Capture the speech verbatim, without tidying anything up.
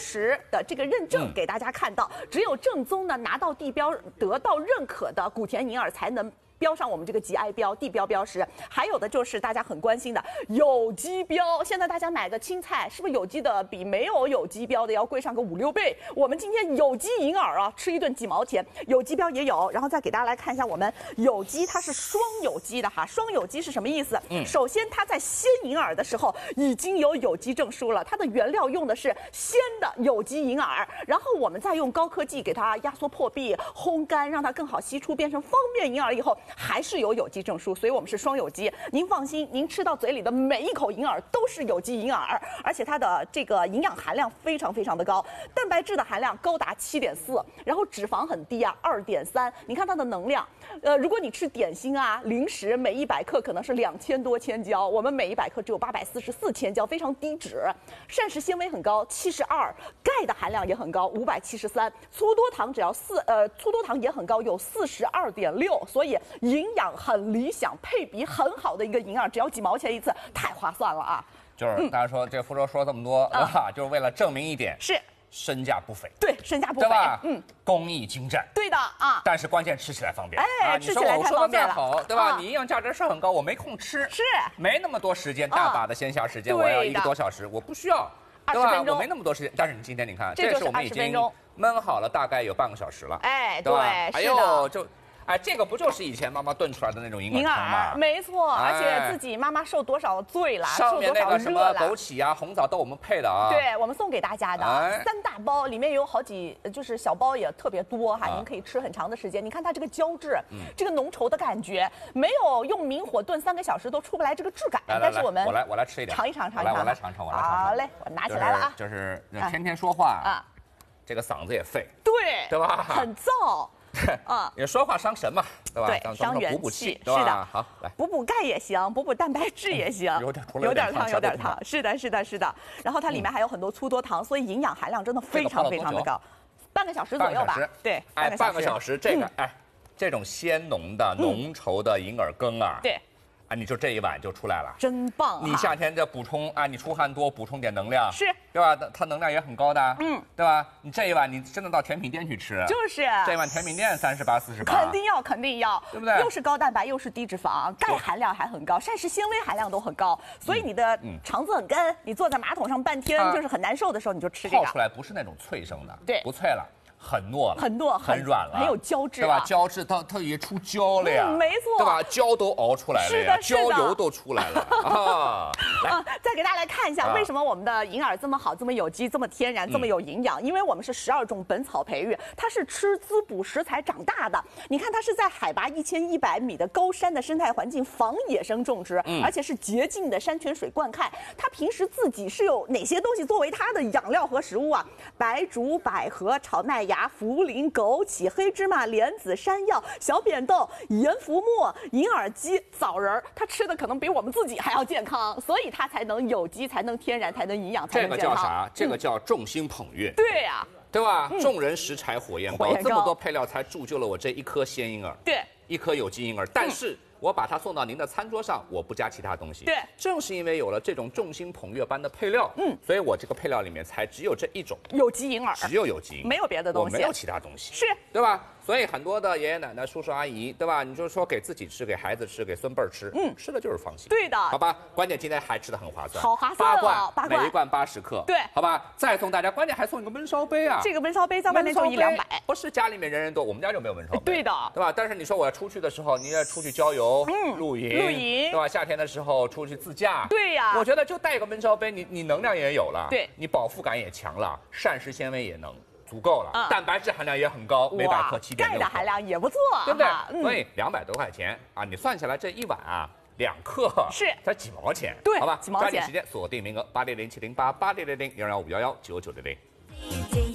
识的这个认证给大家看到，嗯、只有正宗的拿到地标、得到认可的谷田银耳才能标上我们这个 G I 标、地标标识。还有的就是大家很关心的有机标，现在大家买个青菜是不是有机的比没有有机标的要贵上个五六倍？我们今天有机银耳啊，吃一顿几毛钱，有机标也有。然后再给大家来看一下，我们有机它是双有机的哈，双有机是什么意思？嗯，首先它在鲜银耳的时候已经有有机证书了，它的原料用的是鲜的有机银耳，然后我们再用高科技给它压缩破壁、烘干，让它更好吸出，变成方便银耳以后，还是有有机证书，所以我们是双有机。您放心，您吃到嘴里的每一口银耳都是有机银耳，而且它的这个营养含量非常非常的高，蛋白质的含量高达七点四，然后脂肪很低啊，二点三。你看它的能量，呃，如果你吃点心啊、零食，每一百克可能是两千多千焦，我们每一百克只有八百四十四千焦，非常低脂。膳食纤维很高，七十二，钙的含量也很高，五百七十三，粗多糖只要四，呃，粗多糖也很高，有四十二点六，所以营养很理想，配比很好的一个银耳，只要几毛钱一次，太划算了啊！ 就是大家说、嗯、这福州说这么多，对吧？嗯、就是为了证明一点， 是身价不菲， 对，身价不菲， 对吧？ 嗯， 工艺精湛， 对的啊。 但是关键吃起来方便， 哎， 啊、 吃起来太方便了， 你说我说的再好，对吧？ 啊、 你营养价值是很高，我没空吃， 是没那么多时间，大把的闲暇时间， 啊、 我要一个多小时，我不需要。 二十分钟， 我没那么多时间，但是你今天你看， 这是我们已经焖好了，大概有半个小时了， 哎， 对吧？ 哎呦，就。哎，这个不就是以前妈妈炖出来的那种银耳汤吗？ 没错，而且自己妈妈受多少罪了， 上面那个什么枸杞啊、红枣都我们配的啊。 对，我们送给大家的、哎、三大包，里面有好几，就是小包也特别多哈，啊、您可以吃很长的时间。你看它这个胶质，嗯、这个浓稠的感觉，没有用明火炖三个小时都出不来这个质感。 来来但是我们我来我来吃一点， 尝一尝尝一尝， 我来尝尝，我来尝尝。 好嘞，我拿起来了啊。 就是天天说话啊，这个嗓子也废， 对对吧？ 很燥。 啊，也说话伤神嘛，对吧？ 对，伤元气，是的。 好，来补补钙也行，补补蛋白质也行， 有点有点烫，有点烫。是的，是的，是的。然后它里面还有很多粗多糖，所以营养含量真的非常非常的高。半个小时左右吧。 对，哎，半个小时，这个哎，这种鲜浓的、浓稠的银耳羹啊， 对。 啊，你就这一碗就出来了， 真棒、啊！ 你夏天这补充啊，你出汗多，补充点能量， 是， 对吧？它能量也很高的， 嗯， 对吧？你这一碗你真的到甜品店去吃， 就是这一碗甜品店三十八、四十八， 肯定要，肯定要， 对不对？ 又是高蛋白，又是低脂肪，钙含量还很高，膳食纤维含量都很高，所以你的肠子很干，你坐在马桶上半天就是很难受的时候，你就吃这个。 泡出来不是那种脆生的， 对， 不脆了。很糯了， 很糯， 很软了， 很有胶质、啊， 对吧？胶质它它也出胶了呀， 嗯、没错， 对吧？胶都熬出来了呀，胶油都出来了啊！ 啊，再给大家来看一下，为什么我们的银耳这么好，这么有机，这么天然，这么有营养？嗯、因为我们是十二种本草培育，它是吃滋补食材长大的。你看，它是在海拔一千一百米的高山的生态环境防野生种植，嗯、而且是洁净的山泉水灌溉。它平时自己是有哪些东西作为它的养料和食物啊？白术、百合、炒麦芽、茯苓、枸杞、黑芝麻、莲子、山药、小扁豆、盐浮沫、银耳鸡、枣仁，它吃的可能比我们自己还要健康，所以它才能有机，才能天然，才能营养，才能健康。 这个叫啥？这个叫众星捧月。 对呀、啊， 对吧？嗯、众人拾柴火焰高，这么多配料才铸就了我这一颗鲜银耳， 对， 一颗有机银耳。但是。嗯我把它送到您的餐桌上，我不加其他东西。 对， 正是因为有了这种众星捧月般的配料，嗯，所以我这个配料里面才只有这一种有机银耳， 只有有机银耳， 没有别的东西， 我没有其他东西， 是， 对吧？所以很多的爷爷奶奶、叔叔阿姨，对吧？你就说给自己吃，给孩子吃，给孙辈儿吃，嗯，吃的就是放心。 对的， 好吧。关键今天还吃的很划算， 好划算哦， 八罐， 每一罐八十克， 对， 好吧。再送大家，关键还送一个焖烧杯啊！ 这个焖烧杯在外面就一两百， 不是家里面人人多，我们家就没有焖烧杯， 对的， 对吧？但是你说我要出去的时候，你要出去郊游，嗯，露营， 露营， 对吧？夏天的时候出去自驾， 对呀， 我觉得就带一个焖烧杯，你你能量也有了， 对， 你饱腹感也强了，膳食纤维也能。足够了，嗯、蛋白质含量也很高，每百克七点六。 钙的含量也不错， 对不对？ 嗯、 所以两百多块钱啊，你算下来这一碗啊，两克是才几毛钱， 对， 好吧？ 几毛钱。 抓紧时间锁定名额，八六零七零八八六零零幺幺五幺幺九九零零。